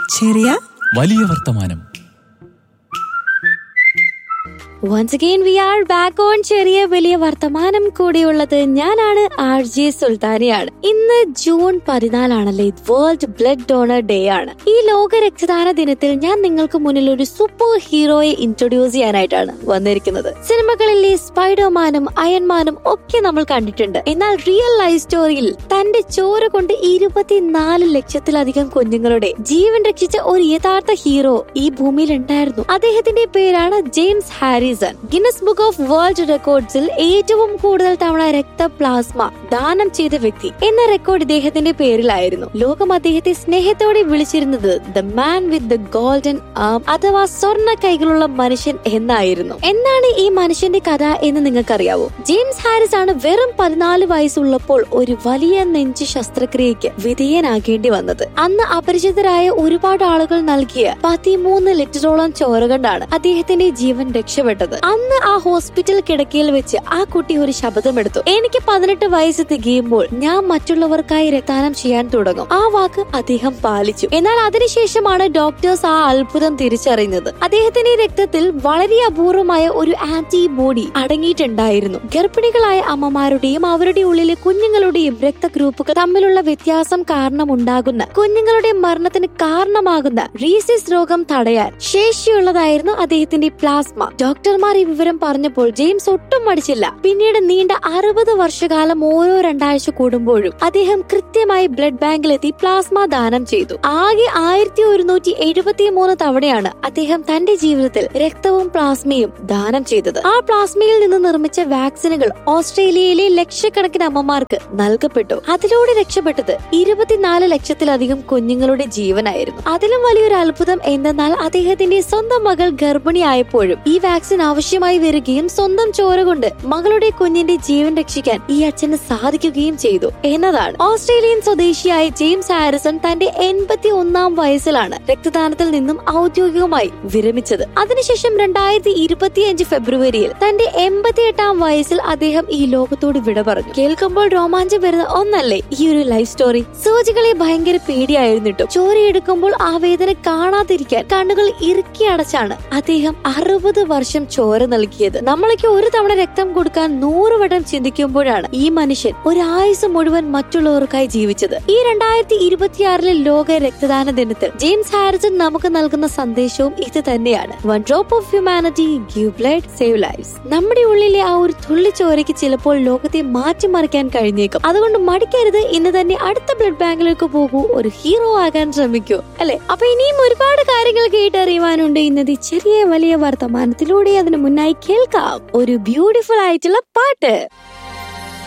ചെറിയ വലിയ വർത്തമാനം. Once again we are back on ചെറിയ വലിയ വർത്തമാനം. കൂടിയുള്ളത് ഞാനാണ് RJ സുൽത്താനയാണ്. ഇന്ന് June 14 world blood donor day ആണ്. ഈ ലോക രക്തദാന ദിനത്തിൽ ഞാൻ നിങ്ങൾക്ക് മുന്നിൽ ഒരു സൂപ്പർ ഹീറോയെ ഇൻട്രൊഡ്യൂസ് ചെയ്യാനായിട്ടാണ് വന്നിരിക്കുന്നത്. സിനിമകളിലെ സ്പൈഡർമാനും അയൺമാനും ഒക്കെ നമ്മൾ കണ്ടിട്ടുണ്ട്. എന്നാൽ റിയൽ ലൈഫ് സ്റ്റോറിയിൽ തന്റെ ചോര കൊണ്ട് 24 ലക്ഷത്തിലധികം കുഞ്ഞുങ്ങളുടെ ജീവൻ രക്ഷിച്ച ഒരു യഥാർത്ഥ ഹീറോ ഈ ഭൂമിയിൽ ഉണ്ടായിരുന്നു. അദ്ദേഹത്തിന്റെ പേരാണ് James Harrison. Guinness book of world റെക്കോർഡ്സിൽ ഏറ്റവും കൂടുതൽ തവണ രക്തപ്ലാസ്മ ദാനം ചെയ്ത വ്യക്തി എന്ന റെക്കോർഡ് ഇദ്ദേഹത്തിന്റെ പേരിലായിരുന്നു. ലോകം അദ്ദേഹത്തെ സ്നേഹത്തോടെ വിളിച്ചിരുന്നത് the man with the golden ആം അഥവാ സ്വർണ്ണ കൈകളുള്ള മനുഷ്യൻ എന്നായിരുന്നു. എന്താണ് ഈ മനുഷ്യന്റെ കഥ എന്ന് നിങ്ങൾക്കറിയാവോ? ജെയിംസ് ഹാരിസ് ആണ് വെറും 14 വയസ്സുള്ളപ്പോൾ ഒരു വലിയ നെഞ്ച് ശസ്ത്രക്രിയക്ക് വിധേയനാകേണ്ടി വന്നത്. അന്ന് അപരിചിതരായ ഒരുപാട് ആളുകൾ നൽകിയ 13 ലിറ്ററോളം ചോര കൊണ്ടാണ് അദ്ദേഹത്തിന്റെ ജീവൻ രക്ഷപ്പെട്ടത്. അന്ന് ആ ഹോസ്പിറ്റൽ കിടക്കയിൽ വെച്ച് ആ കുട്ടി ഒരു ശബ്ദമെടുത്തു: എനിക്ക് 18 വയസ്സ് തികയുമ്പോൾ ഞാൻ മറ്റുള്ളവർക്കായി രക്തദാനം ചെയ്യാൻ തുടങ്ങും. ആ വാക്ക് അദ്ദേഹം പാലിച്ചു. എന്നാൽ അതിനുശേഷമാണ് ഡോക്ടേഴ്സ് ആ അത്ഭുതം തിരിച്ചറിയുന്നത്. അദ്ദേഹത്തിന്റെ രക്തത്തിൽ വളരെ അപൂർവമായ ഒരു ആന്റിബോഡി അടങ്ങിയിട്ടുണ്ടായിരുന്നു. ഗർഭിണികളായ അമ്മമാരുടെയും അവരുടെ ഉള്ളിലെ കുഞ്ഞുങ്ങളുടെയും രക്തഗ്രൂപ്പുകൾ തമ്മിലുള്ള വ്യത്യാസം കാരണമുണ്ടാകുന്ന കുഞ്ഞുങ്ങളുടെ മരണത്തിന് കാരണമാകുന്ന റീസിസ് രോഗം തടയാൻ ശേഷിയുള്ളതായിരുന്നു അദ്ദേഹത്തിന്റെ പ്ലാസ്മ. ഡോക്ടർമാർ ഈ വിവരം പറഞ്ഞപ്പോൾ ജെയിംസ് ഒട്ടും മടിച്ചില്ല. പിന്നീട് നീണ്ട 60 വർഷകാലം ഓരോ 2 ആഴ്ച കൂടുമ്പോഴും അദ്ദേഹം കൃത്യമായി ബ്ലഡ് ബാങ്കിലെത്തി പ്ലാസ്മ ദാനം ചെയ്തു. ആകെ 1173 തവണയാണ് അദ്ദേഹം തന്റെ ജീവിതത്തിൽ രക്തവും പ്ലാസ്മയും ദാനം ചെയ്തത്. ആ പ്ലാസ്മയിൽ നിന്ന് നിർമ്മിച്ച വാക്സിനുകൾ ഓസ്ട്രേലിയയിലെ ലക്ഷക്കണക്കിന് അമ്മമാർക്ക് നൽകപ്പെട്ടു. അതിലൂടെ രക്ഷപ്പെട്ടത് 24 ലക്ഷത്തിലധികം കുഞ്ഞുങ്ങളുടെ ജീവനായിരുന്നു. അതിലും വലിയൊരു അത്ഭുതം എന്തെന്നാൽ അദ്ദേഹത്തിന്റെ സ്വന്തം മകൾ ഗർഭിണിയായപ്പോഴും ഈ വാക്സിൻ ആവശ്യമായി വരികയും സ്വന്തം ചോര കൊണ്ട് മകളുടെ കുഞ്ഞിന്റെ ജീവൻ രക്ഷിക്കാൻ ഈ അച്ഛന് സാധിക്കുകയും ചെയ്തു എന്നതാണ്. ഓസ്ട്രേലിയൻ സ്വദേശിയായ ജെയിംസ് ഹാരിസൺ തന്റെ 81-ാം വയസ്സിലാണ് രക്തദാനത്തിൽ നിന്നും ഔദ്യോഗികമായി വിരമിച്ചത്. അതിനുശേഷം 2025 ഫെബ്രുവരിയിൽ തന്റെ 88-ാം വയസ്സിൽ അദ്ദേഹം ഈ ലോകത്തോട് വിട പറഞ്ഞു. കേൾക്കുമ്പോൾ രോമാഞ്ചം വരുന്ന ഒന്നല്ലേ ഈ ഒരു ലൈഫ് സ്റ്റോറി? സൂചികളെ ഭയങ്കര പേടിയായിരുന്നിട്ടും ചോരയെടുക്കുമ്പോൾ ആ വേദന കാണാതിരിക്കാൻ കണ്ണുകൾ ഇറുക്കി അടച്ചാണ് അദ്ദേഹം 60 വർഷം ചോര നൽകിയത്. നമ്മളൊക്കെ ഒരു തവണ രക്തം കൊടുക്കാൻ 100 വട്ടം ചിന്തിക്കുമ്പോഴാണ് ഈ മനുഷ്യൻ ഒരു ആയുസ് മുഴുവൻ മറ്റുള്ളവർക്കായി ജീവിച്ചത്. ഈ 2026 ലോക രക്തദാന ദിനത്തിൽ ജെയിംസ് ഹാരിസൺ നമുക്ക് നൽകുന്ന സന്ദേശവും ഇത് തന്നെയാണ്. One drop of humanity, give blood, save lives. നമ്മുടെ ഉള്ളിലെ ആ ഒരു തുള്ളി ചോരയ്ക്ക് ചിലപ്പോൾ ലോകത്തെ മാറ്റിമറിക്കാൻ കഴിഞ്ഞേക്കും. അതുകൊണ്ട് മടിക്കരുത്. ഇന്ന് തന്നെ അടുത്ത ബ്ലഡ് ബാങ്കിലേക്ക് പോകൂ, ഒരു ഹീറോ ആകാൻ ശ്രമിക്കൂ, അല്ലെ? അപ്പൊ ഇനിയും ഒരുപാട് കാര്യങ്ങൾ കേട്ടറിയുവാനുണ്ട് ഇന്നത്തെ ചെറിയ വലിയ വർത്തമാനത്തിലൂടെ. അതിന് മുന്നായി കേൾക്കാം ഒരു ബ്യൂട്ടിഫുൾ ആയിട്ടുള്ള പാട്ട്.